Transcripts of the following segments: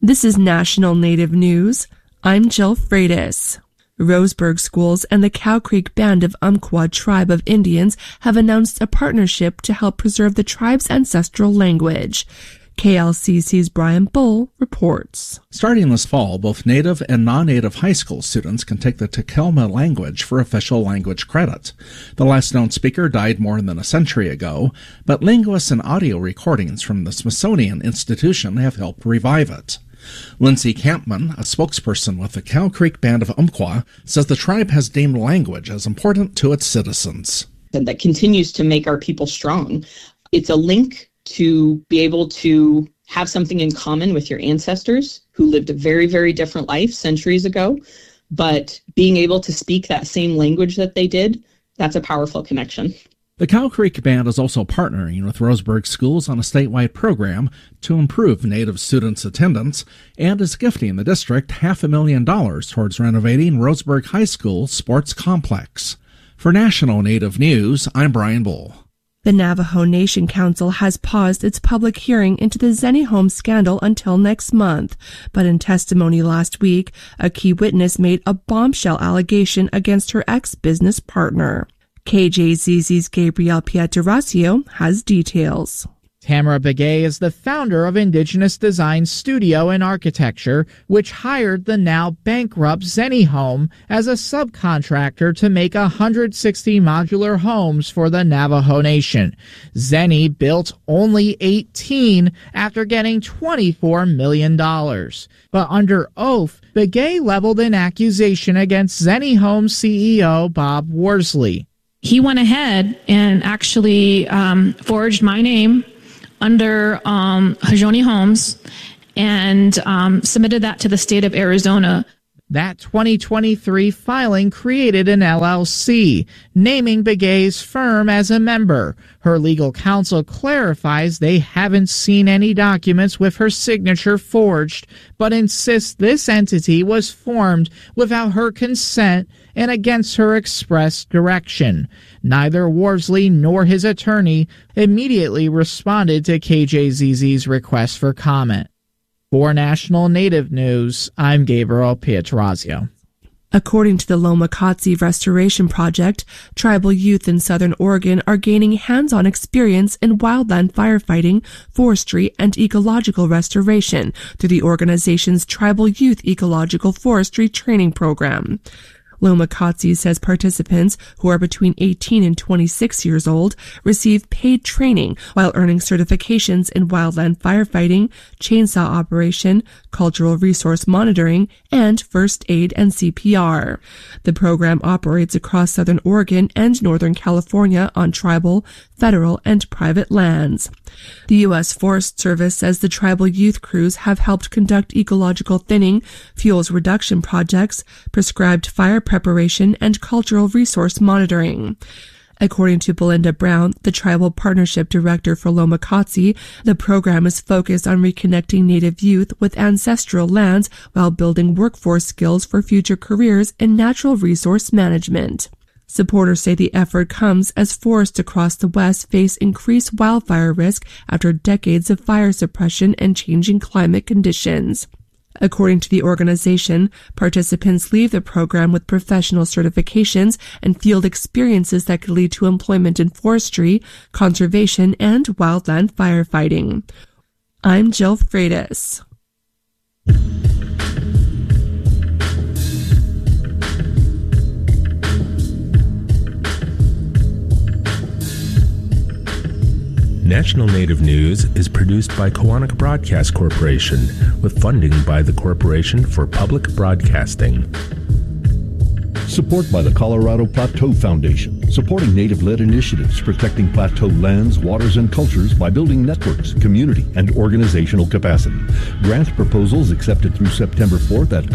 This is National Native News. I'm Jill Freitas. Roseburg Schools and the Cow Creek Band of Umpqua Tribe of Indians have announced a partnership to help preserve the tribe's ancestral language. KLCC's Brian Bull reports. Starting this fall, both native and non-native high school students can take the Takelma language for official language credit. The last known speaker died more than a century ago, but linguists and audio recordings from the Smithsonian Institution have helped revive it. Lindsay Campman, a spokesperson with the Cow Creek Band of Umpqua, says the tribe has deemed language as important to its citizens. And that continues to make our people strong. It's a link to be able to have something in common with your ancestors who lived a very, very different life centuries ago, but being able to speak that same language that they did, that's a powerful connection. The Cow Creek Band is also partnering with Roseburg Schools on a statewide program to improve Native students' attendance and is gifting the district $500,000 towards renovating Roseburg High School sports complex. For National Native News, I'm Brian Bull. The Navajo Nation Council has paused its public hearing into the Zeni Homes scandal until next month, but in testimony last week, a key witness made a bombshell allegation against her ex-business partner. KJZZ's Gabrielle Pietrasio has details. Tamara Begay is the founder of Indigenous Design Studio and Architecture, which hired the now bankrupt Zeni Home as a subcontractor to make 160 modular homes for the Navajo Nation. Zeni built only 18 after getting $24 million. But under oath, Begay leveled an accusation against Zeni Home CEO Bob Worsley. He went ahead and actually forged my name under Hajoni Homes and submitted that to the state of Arizona. That 2023 filing created an LLC, naming Begay's firm as a member. Her legal counsel clarifies they haven't seen any documents with her signature forged, but insists this entity was formed without her consent and against her express direction. Neither Worsley nor his attorney immediately responded to KJZZ's request for comment. For National Native News, I'm Gabriel Pietrasio. According to the Lomacotsi Restoration Project, tribal youth in southern Oregon are gaining hands-on experience in wildland firefighting, forestry, and ecological restoration through the organization's Tribal Youth Ecological Forestry Training Program. Lomacotsi says participants, who are between 18 and 26 years old, receive paid training while earning certifications in wildland firefighting, chainsaw operation, cultural resource monitoring, and first aid and CPR. The program operates across southern Oregon and northern California on tribal, federal, and private lands. The U.S. Forest Service says the tribal youth crews have helped conduct ecological thinning, fuels reduction projects, prescribed fire preparation, and cultural resource monitoring. According to Belinda Brown, the Tribal Partnership Director for Lomacotsi, the program is focused on reconnecting Native youth with ancestral lands while building workforce skills for future careers in natural resource management. Supporters say the effort comes as forests across the West face increased wildfire risk after decades of fire suppression and changing climate conditions. According to the organization, participants leave the program with professional certifications and field experiences that could lead to employment in forestry, conservation, and wildland firefighting. I'm Jill Freitas. National Native News is produced by Koahnic Broadcast Corporation with funding by the Corporation for Public Broadcasting. Support by the Colorado Plateau Foundation, supporting Native-led initiatives protecting plateau lands, waters, and cultures by building networks, community, and organizational capacity. Grant proposals accepted through September 4th at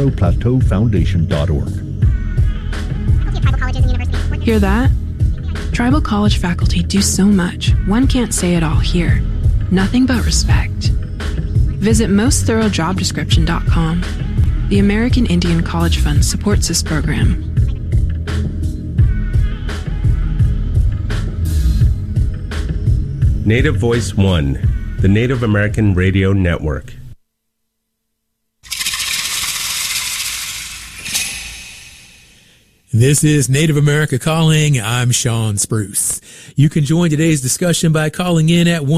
coloradoplateaufoundation.org. Hear that? Tribal college faculty do so much, one can't say it all here. Nothing but respect. Visit mostthoroughdescription.com. The American Indian College Fund supports this program. Native Voice One, the Native American Radio Network. This is Native America Calling. I'm Sean Spruce. You can join today's discussion by calling in at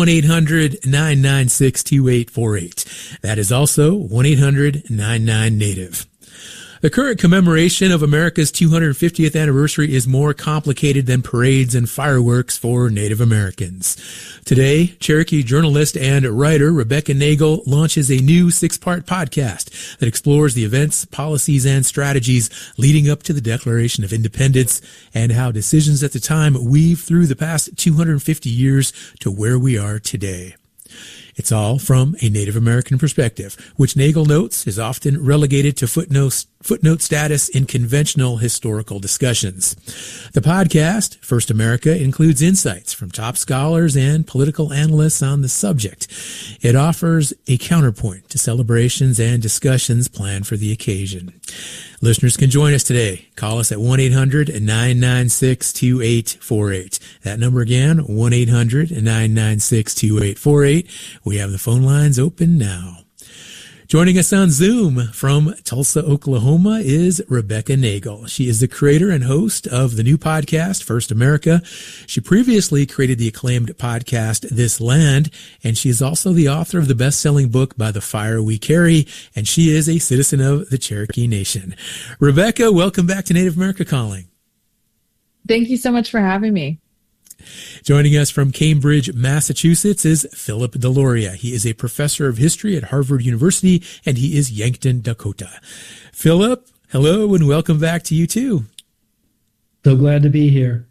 1-800-996-2848. That is also 1-800-99-NATIVE. The current commemoration of America's 250th anniversary is more complicated than parades and fireworks for Native Americans. Today, Cherokee journalist and writer Rebecca Nagle launches a new 6-part podcast that explores the events, policies, and strategies leading up to the Declaration of Independence and how decisions at the time weave through the past 250 years to where we are today. It's all from a Native American perspective, which Nagle notes is often relegated to footnote status in conventional historical discussions. The podcast, First America, includes insights from top scholars and political analysts on the subject. It offers a counterpoint to celebrations and discussions planned for the occasion. Listeners can join us today. Call us at 1-800-996-2848. That number again, 1-800-996-2848. We have the phone lines open now. Joining us on Zoom from Tulsa, Oklahoma is Rebecca Nagle. She is the creator and host of the new podcast, First America. She previously created the acclaimed podcast, This Land, and she is also the author of the best-selling book, By the Fire We Carry, and she is a citizen of the Cherokee Nation. Rebecca, welcome back to Native America Calling. Thank you so much for having me. Joining us from Cambridge, Massachusetts is Philip Deloria. He is a professor of history at Harvard University, and he is Yankton, Dakota. Philip, hello, and welcome back to you too. So glad to be here.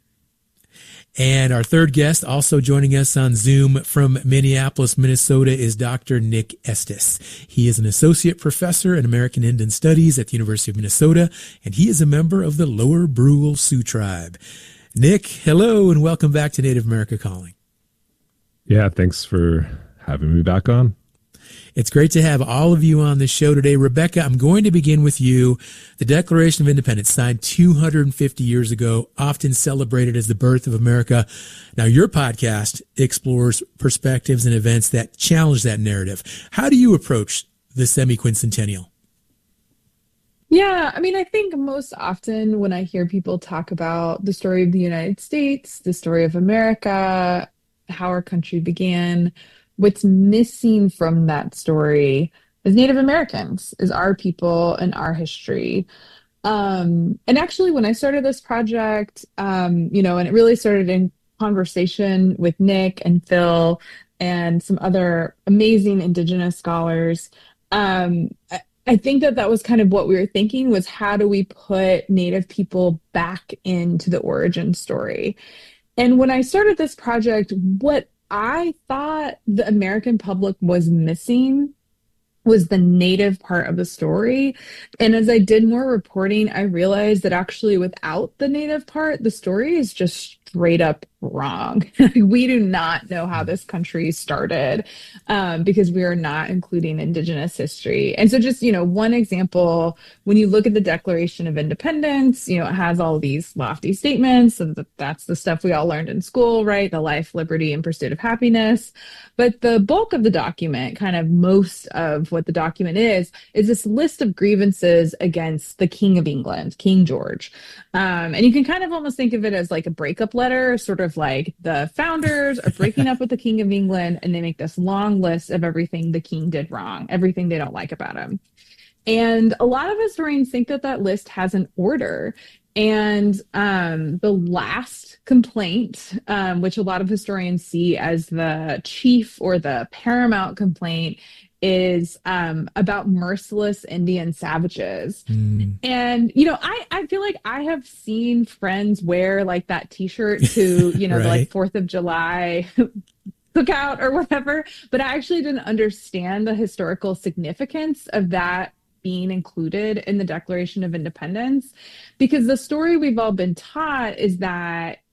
And our third guest, also joining us on Zoom from Minneapolis, Minnesota, is Dr. Nick Estes. He is an associate professor in American Indian Studies at the University of Minnesota, and he is a member of the Lower Brule Sioux Tribe. Nick, hello, and welcome back to Native America Calling. Yeah, thanks for having me back on. It's great to have all of you on the show today. Rebecca, I'm going to begin with you. The Declaration of Independence, signed 250 years ago, often celebrated as the birth of America. Now, your podcast explores perspectives and events that challenge that narrative. How do you approach the semi-quincentennial? Yeah, I mean, I think most often when I hear people talk about the story of the United States, the story of America, how our country began, what's missing from that story is Native Americans, is our people and our history. And actually, when I started this project, and it really started in conversation with Nick and Phil and some other amazing Indigenous scholars, I think that was kind of what we were thinking, was how do we put Native people back into the origin story? And when I started this project, what I thought the American public was missing was the Native part of the story. And as I did more reporting, I realized that actually without the Native part, the story is just straight up wrong. We do not know how this country started because we are not including Indigenous history. And so just, one example, when you look at the Declaration of Independence, it has all these lofty statements, and that's the stuff we all learned in school, right? The life, liberty, and pursuit of happiness. But the bulk of the document, kind of most of what the document is this list of grievances against the King of England, King George. And you can kind of almost think of it as like a breakup letter, sort of like the founders are breaking up with the King of England, and they make this long list of everything the king did wrong, everything they don't like about him. And a lot of historians think that list has an order. And the last complaint, which a lot of historians see as the chief or the paramount complaint, is about merciless Indian savages. And, I feel like I have seen friends wear like that t-shirt to, right. The like 4th of July cookout or whatever, but I actually didn't understand the historical significance of that being included in the Declaration of Independence, because the story we've all been taught is that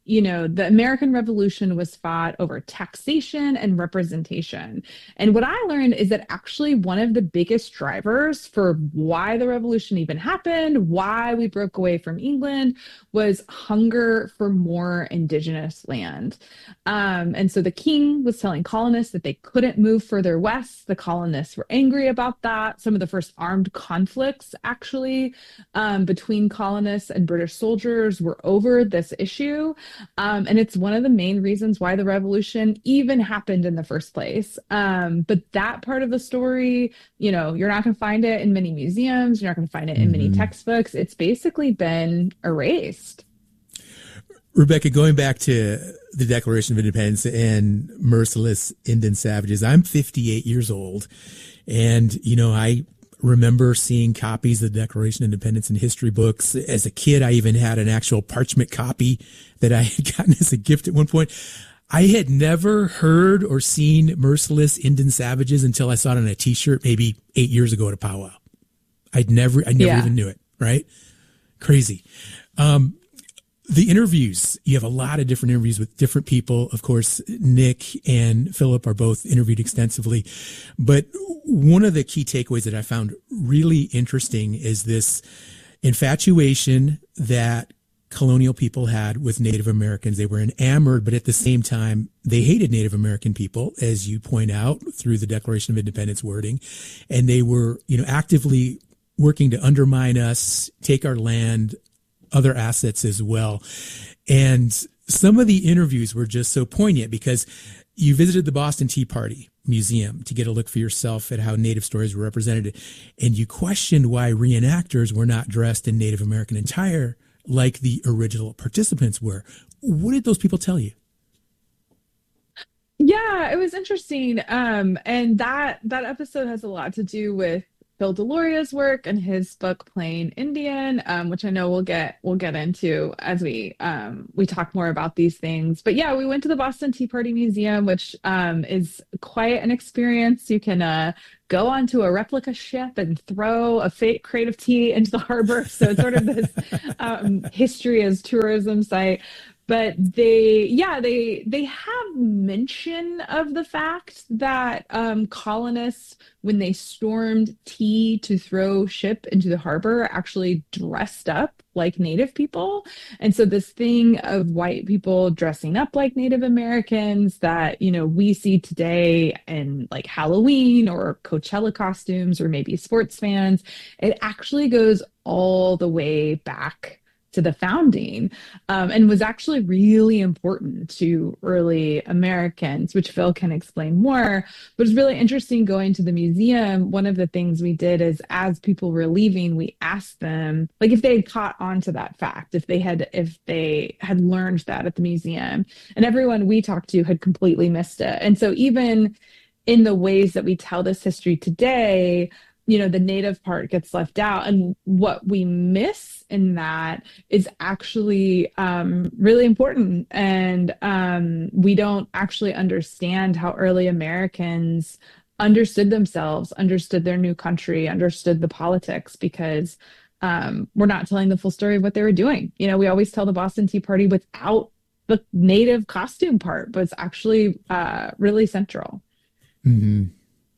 the American Revolution was fought over taxation and representation. And what I learned is that actually one of the biggest drivers for why the revolution even happened, why we broke away from England, was hunger for more indigenous land. And so the king was telling colonists that they couldn't move further west. The colonists were angry about that. Some of the first armed conflicts, actually, between colonists and British soldiers were over this issue. And it's one of the main reasons why the revolution even happened in the first place. But that part of the story, you're not going to find it in many museums. You're not going to find it in many textbooks. It's basically been erased. Rebecca, going back to the Declaration of Independence and merciless Indian savages, I'm 58 years old. And, I remember seeing copies of the Declaration of Independence in history books. As a kid, I even had an actual parchment copy that I had gotten as a gift at one point. I had never heard or seen merciless Indian savages until I saw it on a T-shirt maybe 8 years ago at a powwow. I never even knew it, right? Crazy. The interviews, you have a lot of different interviews with different people. Of course, Nick and Philip are both interviewed extensively. But one of the key takeaways that I found really interesting is this infatuation that colonial people had with Native Americans. They were enamored, but at the same time, they hated Native American people, as you point out, through the Declaration of Independence wording. And they were, actively working to undermine us, take our land, other assets as well. And some of the interviews were just so poignant because you visited the Boston Tea Party Museum to get a look for yourself at how Native stories were represented. And you questioned why reenactors were not dressed in Native American attire like the original participants were. What did those people tell you? Yeah, it was interesting. And that episode has a lot to do with Phil Deloria's work and his book Plain Indian, which I know we'll get into as we talk more about these things. But yeah, we went to the Boston Tea Party Museum, which is quite an experience. You can go onto a replica ship and throw a fake crate of tea into the harbor. So it's sort of this history as tourism site. But they have mention of the fact that colonists, when they stormed tea to throw ship into the harbor, actually dressed up like Native people. And so this thing of white people dressing up like Native Americans that, we see today in like Halloween or Coachella costumes or maybe sports fans, it actually goes all the way back to the founding, and was actually really important to early Americans, which Phil can explain more. But it's really interesting going to the museum. One of the things we did is, as people were leaving, we asked them, like, if they had caught on to that fact, if they had learned that at the museum. And everyone we talked to had completely missed it. And so even in the ways that we tell this history today, the Native part gets left out. And what we miss in that is actually really important. And we don't actually understand how early Americans understood themselves, understood their new country, understood the politics, because we're not telling the full story of what they were doing. We always tell the Boston Tea Party without the Native costume part, but it's actually really central. Mm-hmm.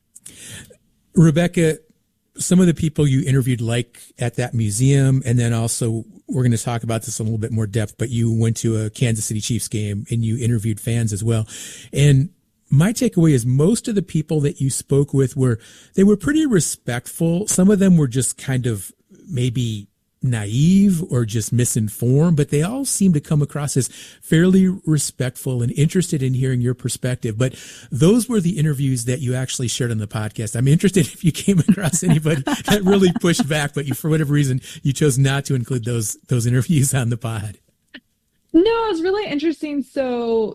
Rebecca, some of the people you interviewed, like at that museum, and then also we're going to talk about this in a little bit more depth, but you went to a Kansas City Chiefs game and you interviewed fans as well. And my takeaway is most of the people that you spoke with were pretty respectful. Some of them were just kind of maybe naive or just misinformed, but they all seem to come across as fairly respectful and interested in hearing your perspective. But those were the interviews that you actually shared on the podcast. I'm interested if you came across anybody that really pushed back, but for whatever reason, you chose not to include those interviews on the pod. No, it was really interesting. So,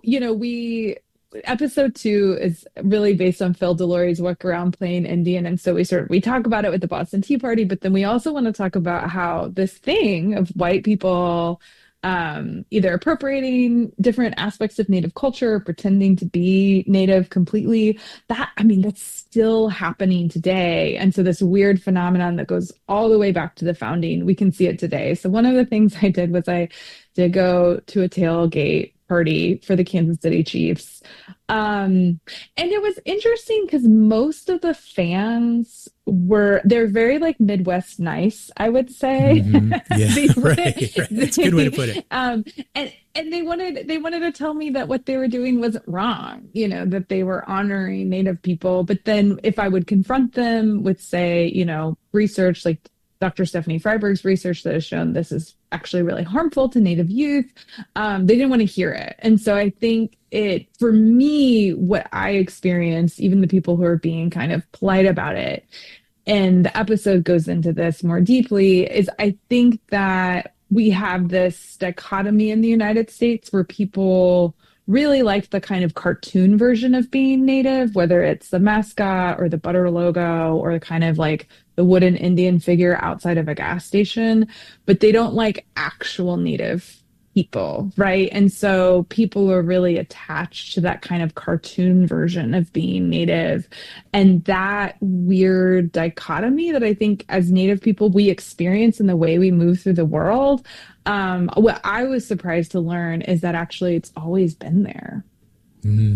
episode 2 is really based on Phil Deloria's work around Plain Indian. And so we talk about it with the Boston Tea Party, but then we also want to talk about how this thing of white people either appropriating different aspects of Native culture, pretending to be Native completely. That's still happening today. And so this weird phenomenon that goes all the way back to the founding, we can see it today. So one of the things I did was I did go to a tailgate party for the Kansas City Chiefs. And it was interesting because most of the fans they're very like Midwest nice, I would say. Yeah, right. That's a good way to put it. And they wanted to tell me that what they were doing wasn't wrong, that they were honoring Native people. But then if I would confront them with, say, research like Dr. Stephanie Freiberg's research that has shown this is actually really harmful to Native youth, they didn't want to hear it. And so I think for me, what I experienced, even the people who are being kind of polite about it, and the episode goes into this more deeply, is I think that we have this dichotomy in the United States where people really like the kind of cartoon version of being Native, whether it's the mascot or the butter logo or kind of like the wooden Indian figure outside of a gas station, but they don't like actual Native people, right? And so people are really attached to that kind of cartoon version of being Native. And that weird dichotomy that I think as Native people we experience in the way we move through the world, what I was surprised to learn is that actually it's always been there. The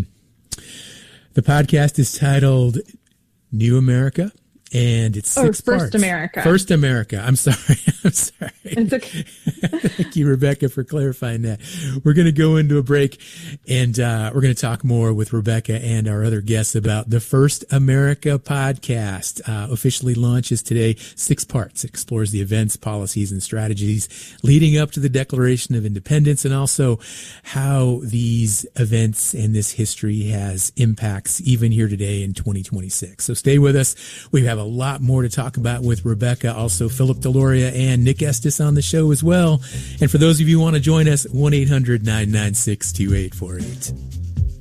podcast is titled New America, and it's 6 parts. First America. First America. I'm sorry. It's okay. Thank you, Rebecca, for clarifying that. We're going to go into a break, and we're going to talk more with Rebecca and our other guests about the First America podcast. Officially launches today. 6 parts. It explores the events, policies, and strategies leading up to the Declaration of Independence, and also how these events and this history has impacts even here today in 2026. So stay with us. We have a lot more to talk about with Rebecca, also Philip Deloria and Nick Estes on the show as well. And for those of you who want to join us, 1-800-996-2848.